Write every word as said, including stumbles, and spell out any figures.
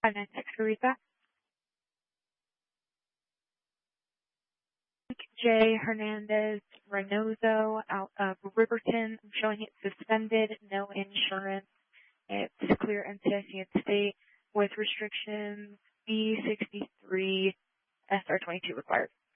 five nine six for readback. J. Hernandez Reynoso out of Riverton. I'm showing it suspended, no insurance. It's clear N C I C and state with restrictions B sixty-three S R twenty-two required.